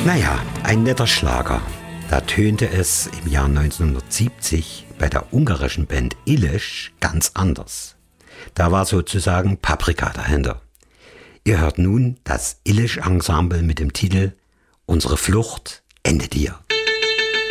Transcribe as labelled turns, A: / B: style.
A: Naja, ein netter Schlager. Da tönte es im Jahr 1970 bei der ungarischen Band Illich ganz anders. Da war sozusagen Paprika dahinter. Ihr hört nun das Illich Ensemble mit dem Titel Unsere Flucht endet hier.